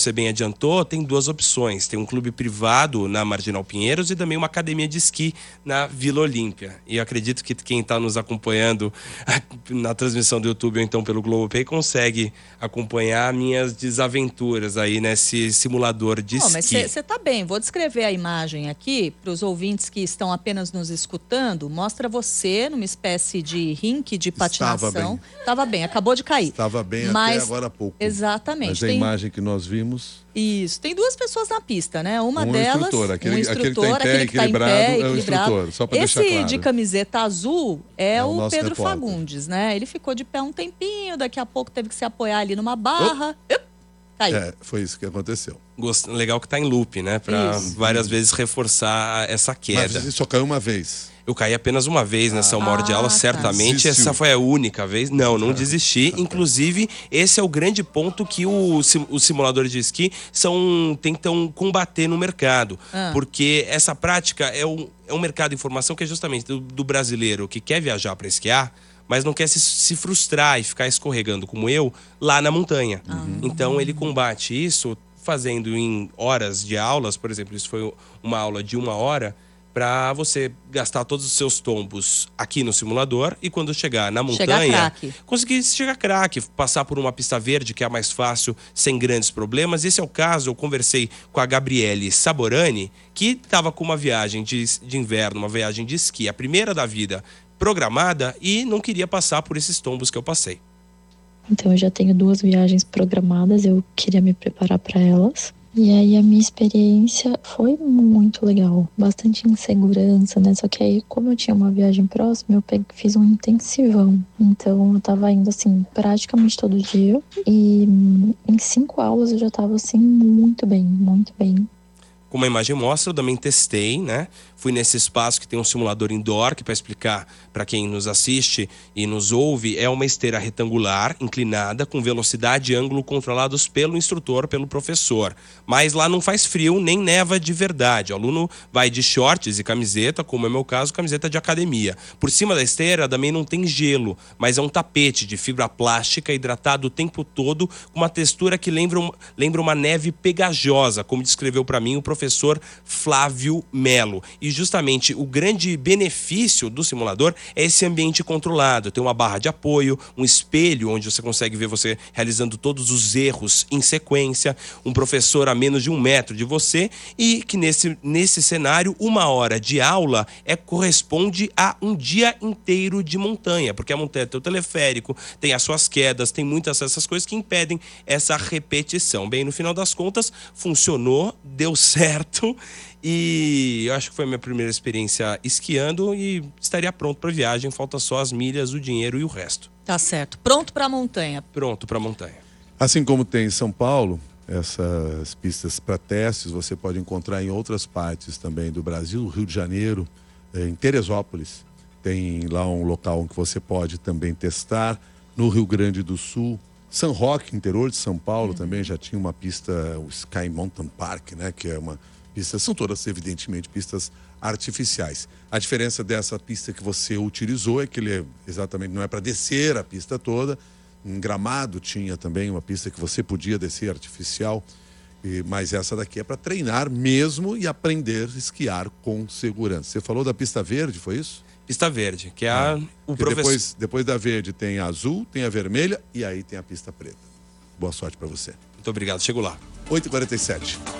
você bem adiantou, tem duas opções. Tem um clube privado na Marginal Pinheiros e também uma academia de esqui na Vila Olímpia. E eu acredito que quem está nos acompanhando na transmissão do YouTube ou então pelo Globoplay consegue acompanhar minhas desaventuras aí nesse simulador de esqui. Mas você tá bem. Vou descrever a imagem aqui para os ouvintes que estão apenas nos escutando. Mostra você numa espécie de rink de patinação. Estava bem, acabou de cair. Estava bem até agora há pouco. Exatamente. Mas a imagem que nós vimos... Isso. Tem duas pessoas na pista, né? Uma um delas... Instrutor. Aquele que está em pé, é o instrutor. Só para deixar claro. Esse de camiseta azul é o Pedro repórter. Fagundes, né? Ele ficou de pé um tempinho, daqui a pouco teve que se apoiar ali numa barra. Caiu. Foi isso que aconteceu. Legal que tá em loop, né? Para várias vezes reforçar essa queda. Mas ele só caiu uma vez. Eu caí apenas uma vez nessa uma hora de aula, certamente. Desistiu. Essa foi a única vez. Não desisti. Inclusive, esse é o grande ponto que os simuladores de esqui tentam combater no mercado. Porque essa prática é um mercado de informação que é justamente do brasileiro que quer viajar para esquiar, mas não quer se frustrar e ficar escorregando como eu lá na montanha. Então ele combate isso fazendo em horas de aulas. Por exemplo, isso foi uma aula de 1 hora, para você gastar todos os seus tombos aqui no simulador e quando chegar na montanha, conseguir chegar craque, passar por uma pista verde que é a mais fácil, sem grandes problemas. Esse é o caso. Eu conversei com a Gabriele Saborani, que estava com uma viagem de inverno, uma viagem de esqui, a primeira da vida, programada, e não queria passar por esses tombos que eu passei. Então eu já tenho 2 viagens programadas, eu queria me preparar para elas. E aí a minha experiência foi muito legal, bastante insegurança, né? Só que aí, como eu tinha uma viagem próxima, eu fiz um intensivão. Então eu tava indo assim, praticamente todo dia. E em 5 aulas eu já tava assim, muito bem, muito bem. Como a imagem mostra, eu também testei, né? Fui nesse espaço que tem um simulador indoor, que para explicar para quem nos assiste e nos ouve, é uma esteira retangular, inclinada, com velocidade e ângulo controlados pelo instrutor, pelo professor. Mas lá não faz frio, nem neva de verdade. O aluno vai de shorts e camiseta, como é o meu caso, camiseta de academia. Por cima da esteira também não tem gelo, mas é um tapete de fibra plástica hidratado o tempo todo, com uma textura que lembra uma neve pegajosa, como descreveu para mim o professor Flávio Melo. E justamente o grande benefício do simulador é esse ambiente controlado. Tem uma barra de apoio, um espelho onde você consegue ver você realizando todos os erros em sequência, um professor a menos de 1 metro de você, e que nesse cenário 1 hora de aula corresponde a um dia inteiro de montanha, porque a montanha tem o teleférico, tem as suas quedas, tem muitas dessas coisas que impedem essa repetição. Bem, no final das contas, funcionou, deu certo. E eu acho que foi a minha primeira experiência esquiando e estaria pronto para a viagem. Falta só as milhas, o dinheiro e o resto. Tá certo. Pronto para a montanha. Pronto para a montanha. Assim como tem em São Paulo, essas pistas para testes você pode encontrar em outras partes também do Brasil. Rio de Janeiro, em Teresópolis, tem lá um local onde você pode também testar. No Rio Grande do Sul, São Roque, interior de São Paulo, também já tinha uma pista, o Sky Mountain Park, né, que é uma... Pistas são todas, evidentemente, pistas artificiais. A diferença dessa pista que você utilizou é que ele exatamente não é para descer a pista toda. Em Gramado tinha também uma pista que você podia descer artificial, mas essa daqui é para treinar mesmo e aprender a esquiar com segurança. Você falou da pista verde, foi isso? Pista verde, que é o professor... Depois da verde tem a azul, tem a vermelha e aí tem a pista preta. Boa sorte para você. Muito obrigado, chego lá. 8h47.